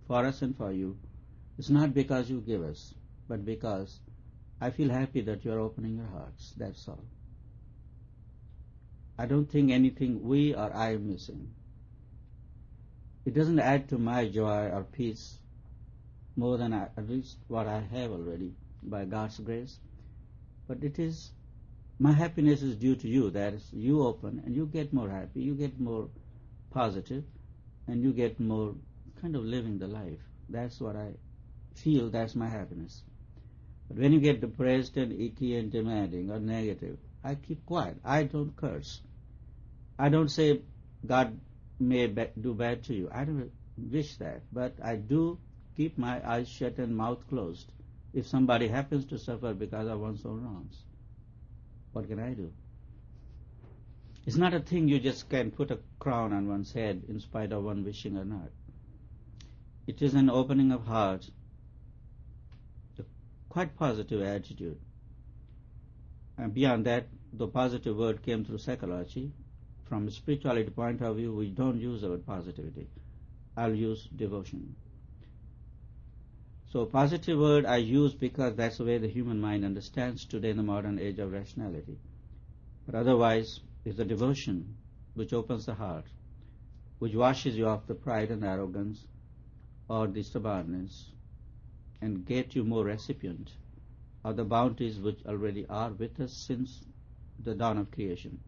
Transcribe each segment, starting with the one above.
for us and for you, it's not because you give us, but because I feel happy that you are opening your hearts. That's all. I don't think anything we or I am missing. It doesn't add to my joy or peace more than at least what I have already by God's grace. But it is, my happiness is due to you. That is, you open and you get more happy, you get more positive, and you get more kind of living the life. That's what I feel, that's my happiness. But when you get depressed and icky and demanding or negative, I keep quiet. I don't curse. I don't say God may do bad to you. I don't wish that. But I do keep my eyes shut and mouth closed if somebody happens to suffer because of one's own wrongs. What can I do? It's not a thing you just can put a crown on one's head in spite of one wishing or not. It is an opening of heart, a quite positive attitude. And beyond that, the positive word came through psychology. From a spirituality point of view, we don't use the word positivity. I'll use devotion. So positive word I use because that's the way the human mind understands today in the modern age of rationality. But otherwise, it's the devotion which opens the heart, which washes you off the pride and arrogance or the stubbornness and get you more recipient of the bounties which already are with us since the dawn of creation.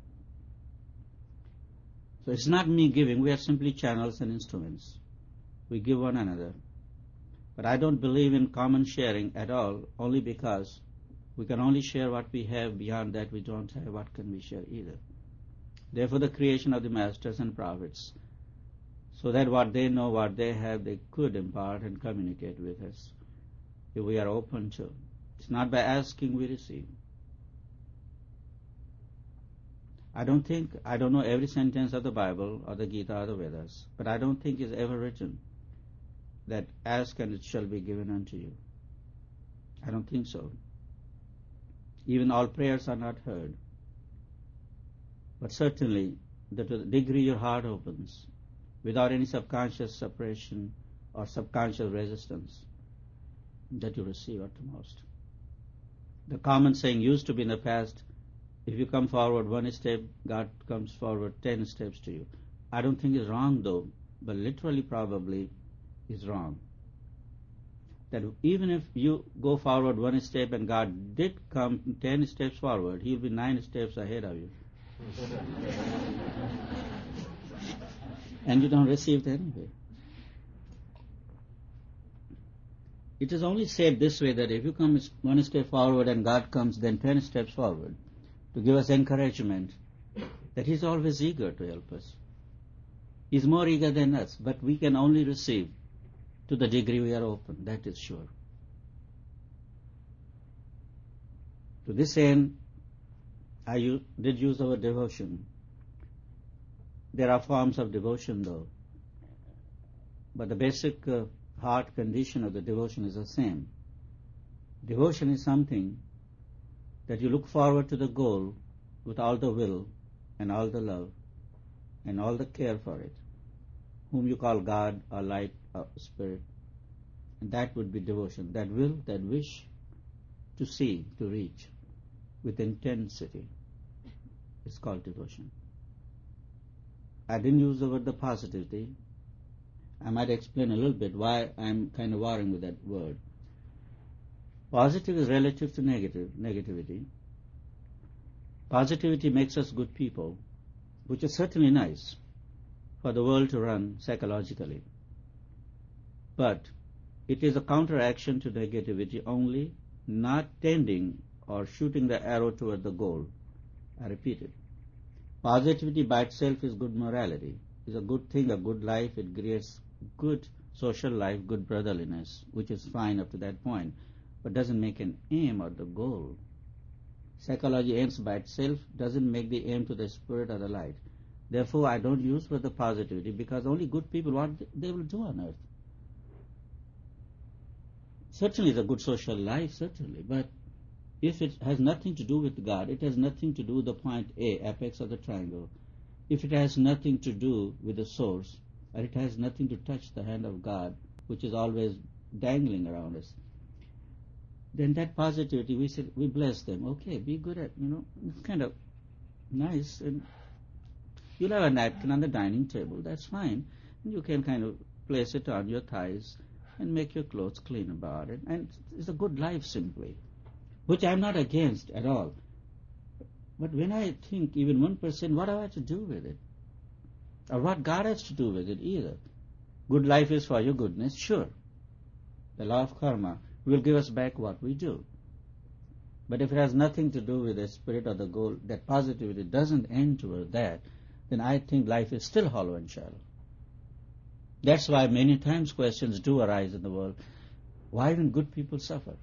So it's not me giving, we are simply channels and instruments. We give one another. But I don't believe in common sharing at all, only because we can only share what we have. Beyond that we don't have. What can we share either? Therefore the creation of the masters and prophets, so that what they know, what they have, they could impart and communicate with us if we are open to. It's not by asking we receive. I don't know every sentence of the Bible or the Gita or the Vedas, but I don't think it's ever written that ask and it shall be given unto you. I don't think so. Even all prayers are not heard. But certainly, to the degree your heart opens, without any subconscious suppression or subconscious resistance, that you receive utmost. The common saying used to be in the past, if you come forward one step, God comes forward 10 steps to you. I don't think it's wrong though, but literally probably is wrong. That even if you go forward one step and God did come 10 steps forward, He'll be 9 steps ahead of you. And you don't receive it anyway. It is only said this way, that if you come one step forward and God comes then 10 steps forward to give us encouragement, that He's always eager to help us. He's more eager than us, but we can only receive to the degree we are open, that is sure. To this end, I did use our devotion. There are forms of devotion though, but the basic heart condition of the devotion is the same. Devotion is something that you look forward to the goal with all the will and all the love and all the care for it, whom you call God or light or spirit. And that would be devotion. That will, that wish to see, to reach with intensity is called devotion. I didn't use the word the positivity. I might explain a little bit why I'm kind of warring with that word. Positive is relative to negativity. Positivity makes us good people, which is certainly nice for the world to run psychologically. But it is a counteraction to negativity only, not tending or shooting the arrow toward the goal. I repeat it. Positivity by itself is good morality, is a good thing, a good life. It creates good social life, good brotherliness, which is fine up to that point, but doesn't make an aim or the goal. Psychology aims by itself, doesn't make the aim to the spirit or the light. Therefore, I don't use for the positivity, because only good people, what they will do on earth. Certainly it's a good social life, certainly, but if it has nothing to do with God, it has nothing to do with the point A, apex of the triangle. If it has nothing to do with the source, or it has nothing to touch the hand of God, which is always dangling around us, then that positivity, we bless them. Okay, be good at, it's kind of nice. And you'll have a napkin on the dining table, that's fine. And you can kind of place it on your thighs and make your clothes clean about it. And it's a good life simply, which I'm not against at all. But when I think even 1%, what do I have to do with it? Or what God has to do with it either. Good life is for your goodness, sure. The law of karma will give us back what we do. But if it has nothing to do with the spirit or the goal, that positivity doesn't end toward that, then I think life is still hollow and shallow. That's why many times questions do arise in the world. Why even good people suffer?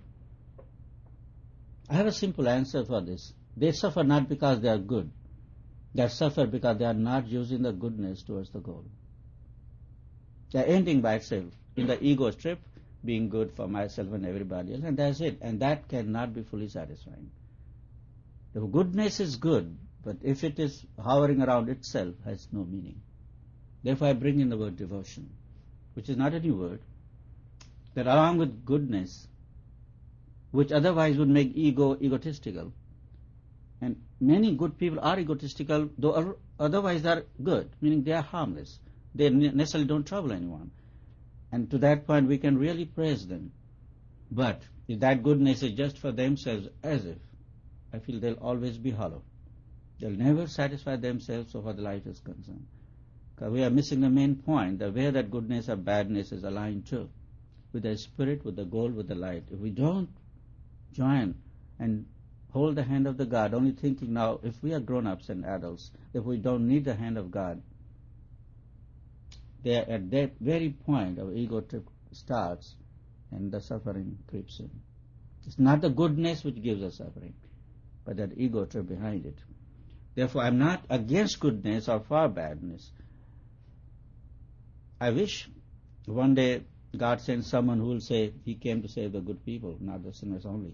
I have a simple answer for this. They suffer not because they are good. They suffer because they are not using the goodness towards the goal. They are ending by itself in the ego trip, being good for myself and everybody else, and that's it. And that cannot be fully satisfying. The goodness is good, but if it is hovering around itself, has no meaning. Therefore I bring in the word devotion, which is not a new word, that along with goodness, which otherwise would make egotistical, and many good people are egotistical, though otherwise they are good, meaning they are harmless. They necessarily don't trouble anyone. And to that point we can really praise them. But if that goodness is just for themselves, as if, I feel they'll always be hollow. They'll never satisfy themselves so far the life is concerned. Because we are missing the main point, the where that goodness or badness is aligned to, with the spirit, with the goal, with the light. If we don't join and hold the hand of the God, only thinking now, if we are grown-ups and adults, if we don't need the hand of God, there at that very point our ego trip starts and the suffering creeps in. It's not the goodness which gives us suffering, but that ego trip behind it. Therefore, I'm not against goodness or for badness. I wish one day God sends someone who will say he came to save the good people, not the sinners only.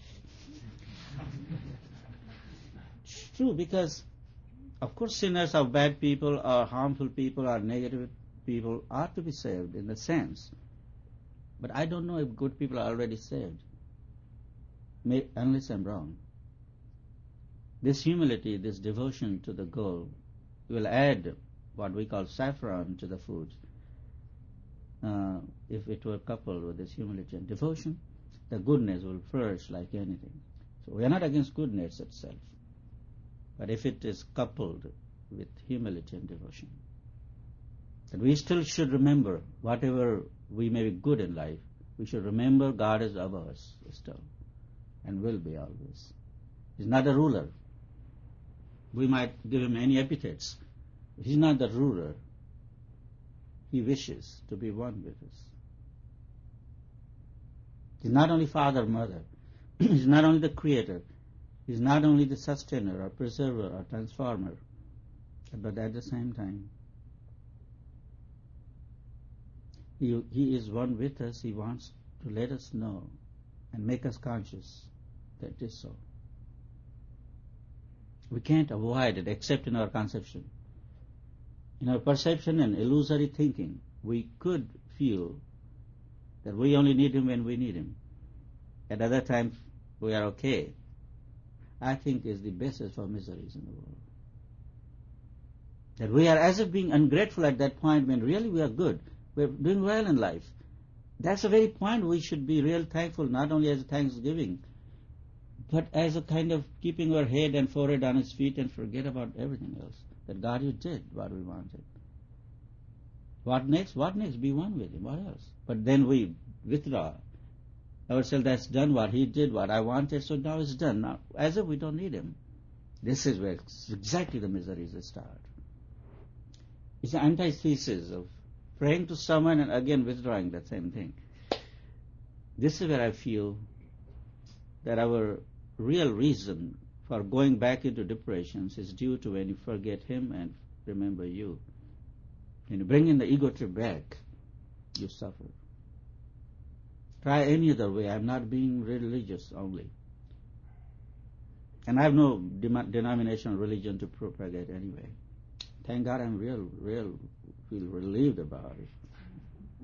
It's true, because of course sinners or bad people or harmful people or negative people are to be saved in the sense. But I don't know if good people are already saved, unless I'm wrong. This humility, this devotion to the goal will add what we call saffron to the food. If it were coupled with this humility and devotion, the goodness will flourish like anything. So we are not against goodness itself, but if it is coupled with humility and devotion, that we still should remember, whatever we may be good in life, we should remember God is above us still, and will be always. He's not a ruler. We might give him any epithets. He's not the ruler. He wishes to be one with us. He's not only father, mother. He's not only the creator. He's not only the sustainer or preserver or transformer, but at the same time, He is one with us. He wants to let us know and make us conscious that it is so. We can't avoid it except in our conception. In our perception and illusory thinking, we could feel that we only need Him when we need Him. At other times, we are okay. I think is the basis for miseries in the world. That we are as if being ungrateful at that point when really we are good. We're doing well in life. That's the very point we should be real thankful, not only as a thanksgiving, but as a kind of keeping our head and forehead on His feet and forget about everything else. That God, you did what we wanted. What next? What next? Be one with Him. What else? But then we withdraw ourselves. That's done what He did, what I wanted, so now it's done. Now, as if we don't need Him. This is where exactly the miseries start. It's the antithesis of praying to someone and again withdrawing that same thing. This is where I feel that our real reason for going back into depressions is due to when you forget Him and remember you. When you bring in the ego trip back, you suffer. Try any other way. I'm not being religious only. And I have no denominational religion to propagate anyway. Thank God I'm feel relieved about it.